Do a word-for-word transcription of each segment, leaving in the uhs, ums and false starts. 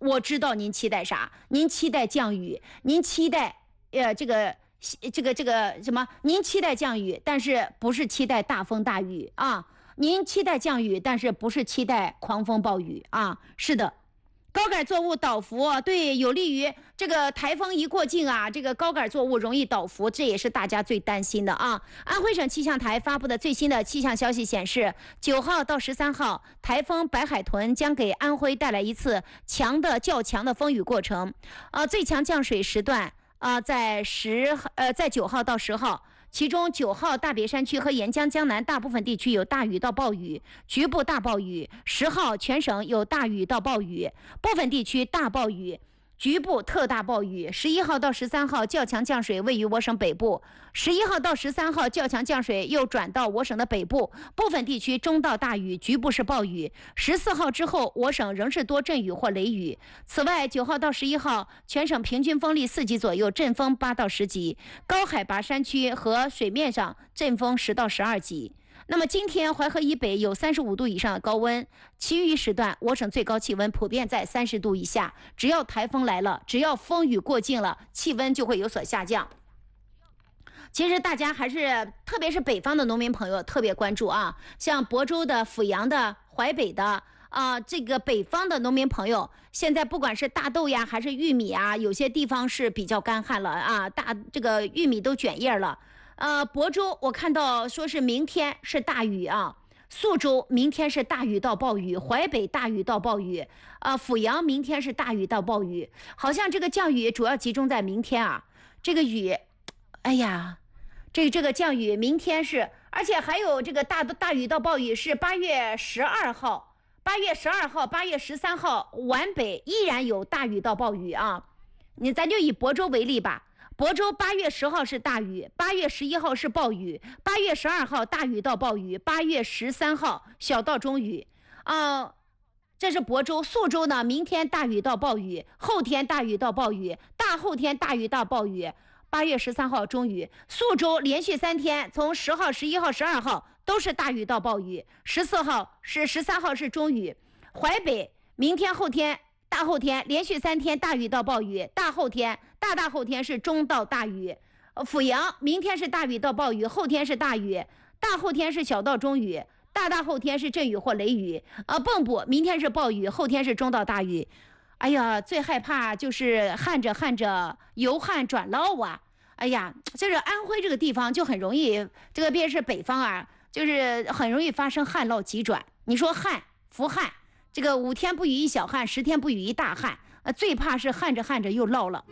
我知道您期待啥，您期待降雨，您期待呃这个这个这个什么？您期待降雨，但是不是期待大风大雨啊？您期待降雨，但是不是期待狂风暴雨啊？是的。高杆作物倒伏，对，有利于这个台风一过境啊，这个高杆作物容易倒伏，这也是大家最担心的啊。安徽省气象台发布的最新的气象消息显示，九号到十三号，台风白海豚将给安徽带来一次强的较强的风雨过程，呃，最强降水时段啊、呃，在十呃在九号到十号。其中九号大别山区和沿江江南大部分地区有大雨到暴雨，局部大暴雨。十号全省有大雨到暴雨，部分地区大暴雨，局部特大暴雨。十一号到十三号较强降水位于我省北部，十一号到十三号较强降水又转到我省的北部，部分地区中到大雨，局部是暴雨。十四号之后，我省仍是多阵雨或雷雨。此外，九号到十一号，全省平均风力四级左右，阵风八到十级，高海拔山区和水面上阵风十到十二级。那么今天淮河以北有三十五度以上的高温，其余时段我省最高气温普遍在三十度以下。只要台风来了，只要风雨过境了，气温就会有所下降。其实大家还是特别是北方的农民朋友特别关注啊，像亳州的、阜阳的、淮北的啊、呃，这个北方的农民朋友，现在不管是大豆呀还是玉米啊，有些地方是比较干旱了啊，大这个玉米都卷叶了。呃，亳州我看到说是明天是大雨啊，宿州明天是大雨到暴雨，淮北大雨到暴雨，呃，阜阳明天是大雨到暴雨，好像这个降雨主要集中在明天啊，这个雨，哎呀，这这个降雨明天是，而且还有这个大大雨到暴雨是八月十二号，八月十二号、八月十三号，皖北依然有大雨到暴雨啊，你咱就以亳州为例吧。亳州八月十号是大雨，八月十一号是暴雨，八月十二号大雨到暴雨，八月十三号小到中雨啊、呃。这是亳州。宿州呢，明天大雨到暴雨，后天大雨到暴雨，大后天大雨到暴雨，八月十三号中雨。宿州连续三天，从十号、十一号、十二号都是大雨到暴雨，十四号是十三号是中雨。淮北明天、后天。大后天连续三天大雨到暴雨，大后天大大后天是中到大雨。呃，阜阳明天是大雨到暴雨，后天是大雨，大后天是小到中雨，大大后天是阵雨或雷雨。呃，蚌埠明天是暴雨，后天是中到大雨。哎呀，最害怕就是旱着旱着由旱转涝啊！哎呀，这个安徽这个地方就很容易，这个别是北方啊，就是很容易发生旱涝急转。你说旱伏旱。这个五天不雨一小旱，十天不雨一大旱，呃，最怕是旱着旱着又涝了。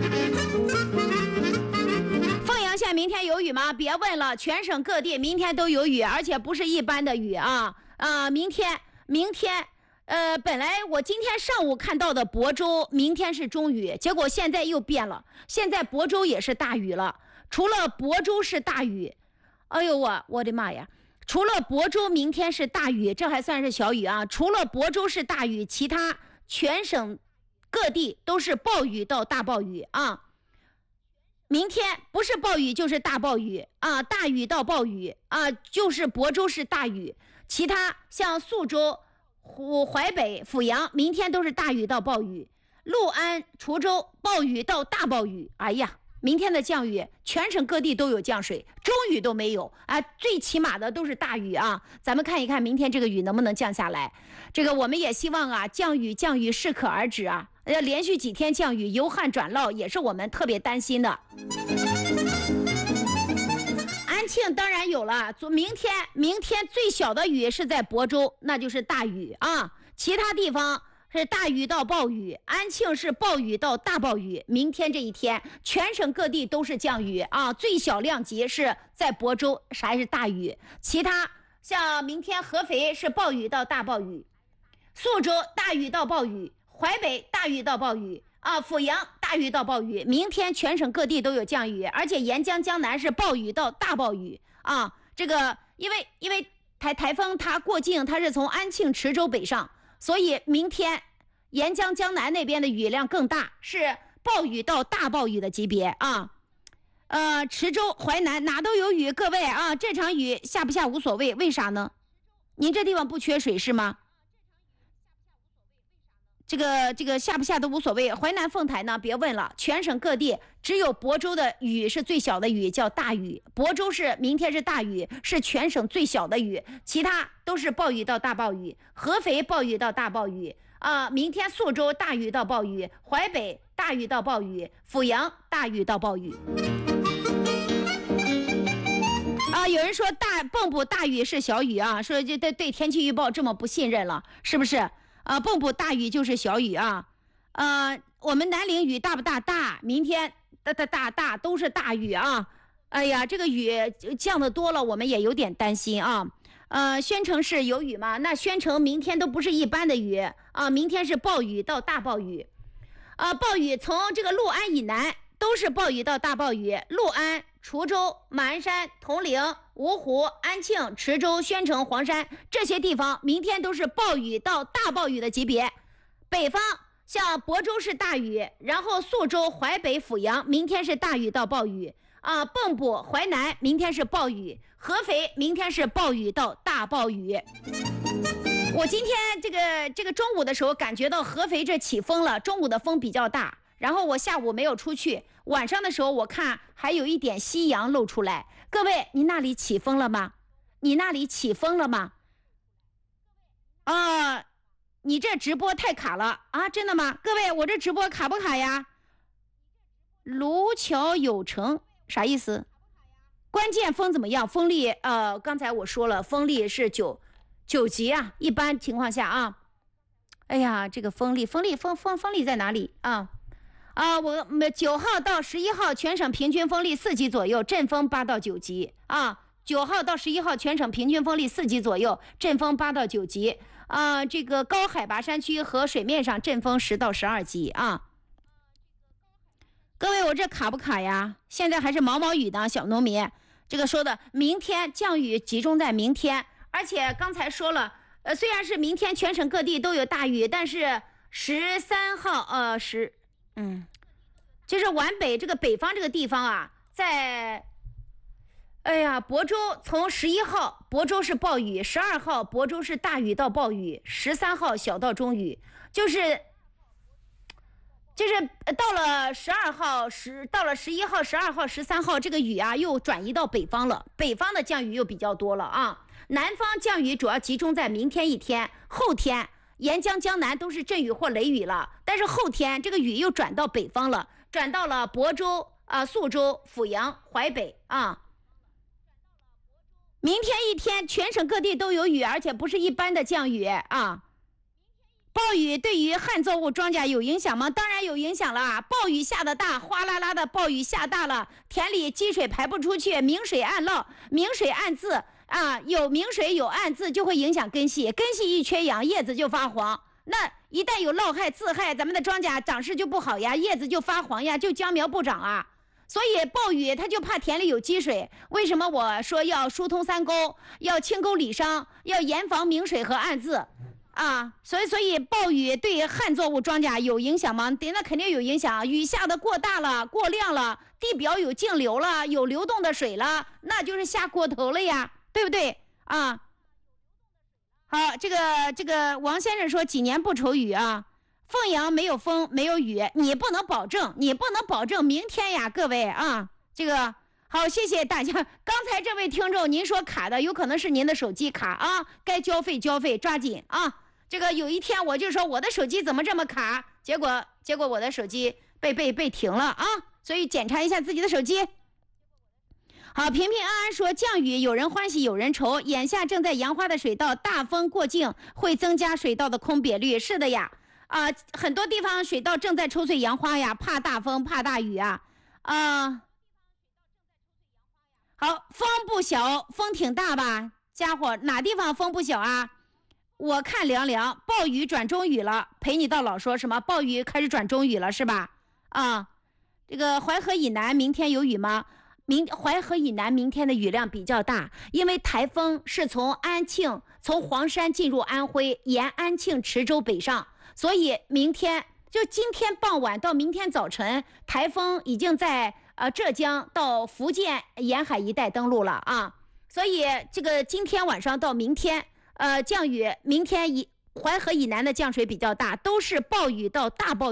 凤阳县明天有雨吗？别问了，全省各地明天都有雨，而且不是一般的雨啊啊、呃！明天，明天，呃，本来我今天上午看到的亳州明天是中雨，结果现在又变了，现在亳州也是大雨了。除了亳州是大雨，哎呦我我的妈呀！除了亳州明天是大雨，这还算是小雨啊。除了亳州是大雨，其他全省各地都是暴雨到大暴雨啊。明天不是暴雨就是大暴雨啊，大雨到暴雨啊，就是亳州是大雨，其他像宿州、淮北、阜阳明天都是大雨到暴雨，六安、滁州暴雨到大暴雨。哎呀！明天的降雨，全省各地都有降水，中雨都没有啊，最起码的都是大雨啊。咱们看一看明天这个雨能不能降下来。这个我们也希望啊，降雨降雨适可而止啊。要连续几天降雨，由旱转涝，也是我们特别担心的。安庆当然有了，明天明天最小的雨是在亳州，那就是大雨啊，其他地方。是大雨到暴雨，安庆是暴雨到大暴雨。明天这一天，全省各地都是降雨啊，最小量级是在亳州，还是大雨。其他像明天合肥是暴雨到大暴雨，宿州大雨到暴雨，淮北大雨到暴雨啊，阜阳大雨到暴雨。明天全省各地都有降雨，而且沿江江南是暴雨到大暴雨啊。这个因为因为台台风它过境，它是从安庆、池州北上。所以明天沿江江南那边的雨量更大，是暴雨到大暴雨的级别啊。呃，池州、淮南哪都有雨，各位啊，这场雨下不下无所谓，为啥呢？您这地方不缺水是吗？ 这个这个下不下都无所谓。淮南凤台呢，别问了，全省各地只有亳州的雨是最小的雨，叫大雨。亳州是明天是大雨，是全省最小的雨，其他都是暴雨到大暴雨。合肥暴雨到大暴雨啊、呃，明天宿州大雨到暴雨，淮北大雨到暴雨，阜阳大雨到暴雨。啊，有人说大蚌埠大雨是小雨啊，说这对对天气预报这么不信任了，是不是？啊，蚌埠大雨就是小雨啊。呃，我们南陵雨大不大？大，明天大大大大都是大雨啊。哎呀，这个雨降的多了，我们也有点担心啊。呃，宣城市有雨吗？那宣城明天都不是一般的雨啊，明天是暴雨到大暴雨。啊，暴雨从这个六安以南都是暴雨到大暴雨，六安、滁州、马鞍山、铜陵、芜湖、安庆、池州、宣城、黄山这些地方，明天都是暴雨到大暴雨的级别。北方像亳州是大雨，然后宿州、淮北、阜阳明天是大雨到暴雨啊，蚌埠、淮南明天是暴雨，合肥明天是暴雨到大暴雨。我今天这个这个中午的时候感觉到合肥这起风了，中午的风比较大，然后我下午没有出去，晚上的时候我看还有一点夕阳露出来。各位，你那里起风了吗？你那里起风了吗？啊，你这直播太卡了啊！真的吗？各位，我这直播卡不卡呀？卢桥有成啥意思？关键风怎么样？风力呃，刚才我说了，风力是九九级啊，一般情况下啊。哎呀，这个风力，风力，风风风力在哪里啊？啊，我九号到十一号全省平均风力四级左右，阵风八到九级啊。九号到十一号全省平均风力四级左右，阵风八到九级啊。这个高海拔山区和水面上阵风十到十二级啊。各位，我这卡不卡呀？现在还是毛毛雨呢，小农民。这个说的明天降雨集中在明天，而且刚才说了，呃，虽然是明天全省各地都有大雨，但是十三号呃十。嗯，就是皖北这个北方这个地方啊，在，哎呀，亳州从十一号亳州是暴雨，十二号亳州是大雨到暴雨，十三号小到中雨，就是就是到了十二号十到了十一号、十二号、十三号这个雨啊又转移到北方了，北方的降雨又比较多了啊，南方降雨主要集中在明天一天，后天。沿江江南都是阵雨或雷雨了，但是后天这个雨又转到北方了，转到了亳州啊、宿州、阜阳、淮北啊。明天一天全省各地都有雨，而且不是一般的降雨啊。暴雨对于旱作物庄稼有影响吗？当然有影响了，暴雨下的大，哗啦啦的暴雨下大了，田里积水排不出去，明水暗涝，明水暗渍。啊，有明水有暗渍就会影响根系，根系一缺氧，叶子就发黄。那一旦有涝害、渍害，咱们的庄稼长势就不好呀，叶子就发黄呀，就将苗不长啊。所以暴雨它就怕田里有积水。为什么我说要疏通三沟，要清沟理商，要严防明水和暗渍啊？所以，所以暴雨对旱作物庄稼有影响吗？那肯定有影响。雨下的过大了、过量了，地表有径流了，有流动的水了，那就是下过头了呀。对不对啊？好，这个这个王先生说几年不愁雨啊，凤阳没有风没有雨，你不能保证，你不能保证明天呀，各位啊，这个好，谢谢大家。刚才这位听众您说卡的，有可能是您的手机卡啊，该交费交费，抓紧啊。这个有一天我就说我的手机怎么这么卡，结果结果我的手机被被被停了啊，所以检查一下自己的手机。好，平平安安说降雨有人欢喜有人愁，眼下正在杨花的水稻大风过境，会增加水稻的空瘪率。是的呀，啊、呃，很多地方水稻正在抽穗杨花呀，怕大风怕大雨啊，啊、呃，好，风不小，风挺大吧，家伙哪地方风不小啊？我看凉凉，暴雨转中雨了。陪你到老说什么暴雨开始转中雨了是吧？啊，这个淮河以南明天有雨吗？明淮河以南明天的雨量比较大，因为台风是从安庆从黄山进入安徽，沿安庆池州北上，所以明天就今天傍晚到明天早晨，台风已经在呃浙江到福建沿海一带登陆了啊，所以这个今天晚上到明天呃降雨，明天一淮河以南的降水比较大，都是暴雨到大暴雨。